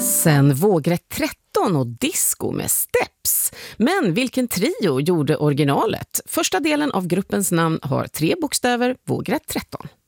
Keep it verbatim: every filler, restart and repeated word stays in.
Sen Vågrätt tretton och disco med Steps. Men vilken trio gjorde originalet? Första delen av gruppens namn har tre bokstäver, Vågrätt tretton.